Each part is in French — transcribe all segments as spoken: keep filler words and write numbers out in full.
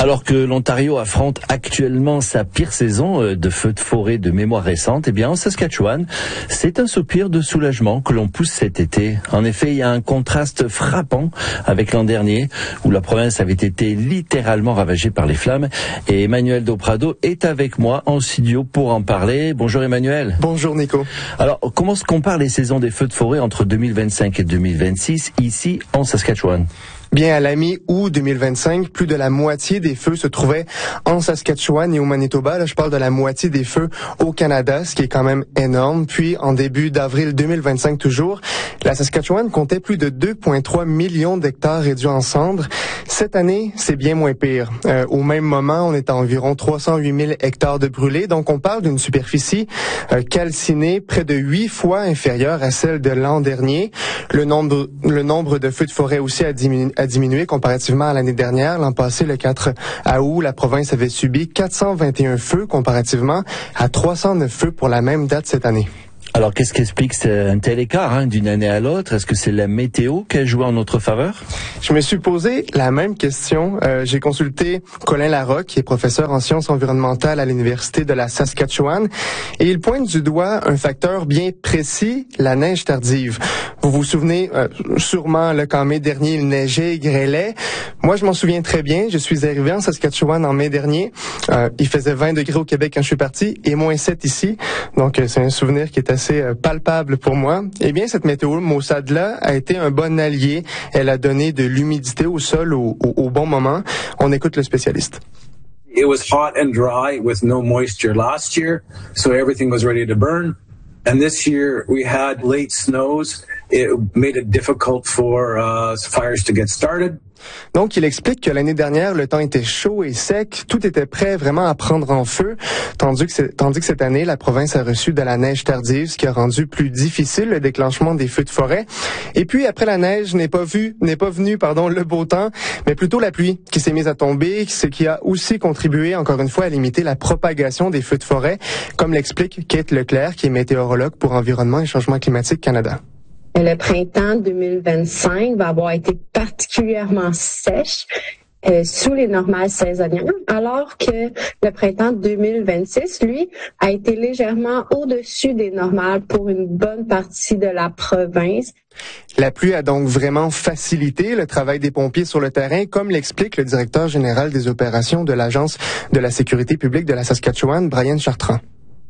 Alors que l'Ontario affronte actuellement sa pire saison de feux de forêt de mémoire récente, eh bien en Saskatchewan, c'est un soupir de soulagement que l'on pousse cet été. En effet, il y a un contraste frappant avec l'an dernier, où la province avait été littéralement ravagée par les flammes. Et Emmanuel Doprado est avec moi en studio pour en parler. Bonjour Emmanuel. Bonjour Nico. Alors, comment se comparent les saisons des feux de forêt entre deux mille vingt-cinq et deux mille vingt-six ici en Saskatchewan? Bien, à la mi-août deux mille vingt-cinq, plus de la moitié des feux se trouvaient en Saskatchewan et au Manitoba. Là, je parle de la moitié des feux au Canada, ce qui est quand même énorme. Puis, en début d'avril deux mille vingt-cinq toujours, la Saskatchewan comptait plus de deux virgule trois millions d'hectares réduits en cendres. Cette année, c'est bien moins pire. Euh, au même moment, on est à environ trois cent huit mille hectares de brûlés. Donc, on parle d'une superficie euh, calcinée près de huit fois inférieure à celle de l'an dernier. Le nombre, le nombre de feux de forêt aussi a diminué. a diminué comparativement à l'année dernière. L'an passé, le quatre août, la province avait subi quatre cent vingt et un feux comparativement à trois cent neuf feux pour la même date cette année. Alors, qu'est-ce qui explique un tel écart hein, d'une année à l'autre? Est-ce que c'est la météo qui a joué en notre faveur? Je me suis posé la même question. Euh, j'ai consulté Colin Larocque, qui est professeur en sciences environnementales à l'Université de la Saskatchewan, et il pointe du doigt un facteur bien précis, la neige tardive. Vous vous souvenez euh, sûrement là, qu'en mai dernier, il neigeait et grêlait. Moi, je m'en souviens très bien. Je suis arrivé en Saskatchewan en mai dernier. Euh, il faisait vingt degrés au Québec quand je suis parti et moins sept ici. Donc, euh, c'est un souvenir qui est assez palpable pour moi. Eh bien, cette météo maussade-là a été un bon allié. Elle a donné de l'humidité au sol au, au, au bon moment. On écoute le spécialiste. It was hot and dry with no moisture last year, so everything was ready to burn. And this year we had late snows. It made it difficult for uh, fires to get started. Donc, il explique que l'année dernière, le temps était chaud et sec, tout était prêt vraiment à prendre en feu, tandis que, tandis que cette année, la province a reçu de la neige tardive, ce qui a rendu plus difficile le déclenchement des feux de forêt. Et puis, après la neige, n'est pas vu, n'est pas venu, pardon, le beau temps, mais plutôt la pluie qui s'est mise à tomber, ce qui a aussi contribué, encore une fois, à limiter la propagation des feux de forêt, comme l'explique Kate Leclerc, qui est météorologue pour Environnement et Changement climatique Canada. Le printemps deux mille vingt-cinq va avoir été particulièrement sèche euh, sous les normales saisonnières, alors que le printemps deux mille vingt-six, lui, a été légèrement au-dessus des normales pour une bonne partie de la province. La pluie a donc vraiment facilité le travail des pompiers sur le terrain, comme l'explique le directeur général des opérations de l'Agence de la sécurité publique de la Saskatchewan, Brian Chartrand.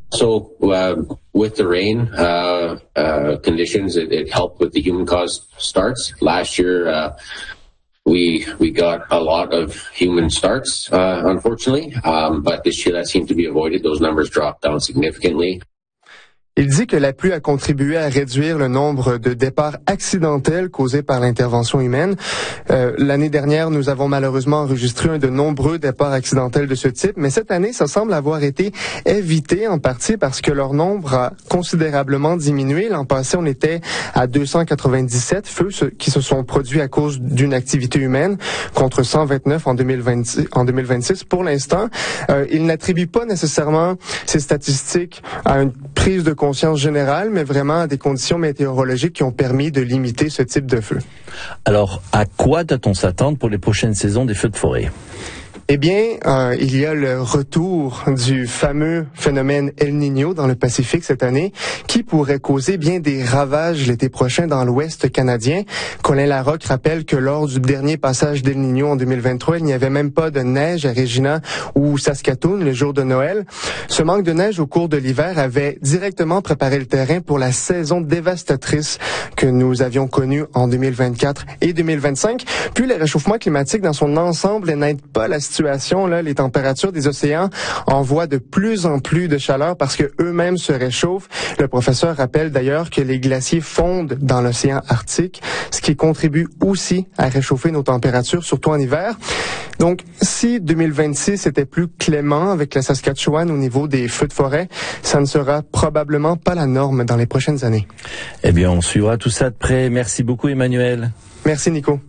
So uh, with the rain uh, uh, conditions, it, it helped with the human-caused starts. Last year, uh, we we got a lot of human starts, uh, unfortunately, um, but this year that seemed to be avoided. Those numbers dropped down significantly. Il dit que la pluie a contribué à réduire le nombre de départs accidentels causés par l'intervention humaine. Euh, l'année dernière, nous avons malheureusement enregistré un de nombreux départs accidentels de ce type, mais cette année, ça semble avoir été évité en partie parce que leur nombre a considérablement diminué. L'an passé, on était à deux cent quatre-vingt-dix-sept feux qui se sont produits à cause d'une activité humaine, contre cent vingt-neuf en deux mille vingt-six. En deux mille vingt-six. Pour l'instant, euh, il n'attribue pas nécessairement ces statistiques à une prise de conscience générale, mais vraiment à des conditions météorologiques qui ont permis de limiter ce type de feu. Alors, à quoi doit-on s'attendre pour les prochaines saisons des feux de forêt? Eh bien, euh, il y a le retour du fameux phénomène El Niño dans le Pacifique cette année, qui pourrait causer bien des ravages l'été prochain dans l'Ouest canadien. Colin Larocque rappelle que lors du dernier passage d'El Niño en deux mille vingt-trois, il n'y avait même pas de neige à Regina ou Saskatoon le jour de Noël. Ce manque de neige au cours de l'hiver avait directement préparé le terrain pour la saison dévastatrice que nous avions connue en deux mille vingt-quatre et deux mille vingt-cinq. Puis le réchauffement climatique dans son ensemble n'aide pas la situation. Là, les températures des océans envoient de plus en plus de chaleur parce que eux-mêmes se réchauffent. Le professeur rappelle d'ailleurs que les glaciers fondent dans l'océan Arctique, ce qui contribue aussi à réchauffer nos températures, surtout en hiver. Donc, si deux mille vingt-six était plus clément avec la Saskatchewan au niveau des feux de forêt, ça ne sera probablement pas la norme dans les prochaines années. Eh bien, on suivra tout ça de près. Merci beaucoup, Emmanuel. Merci, Nico.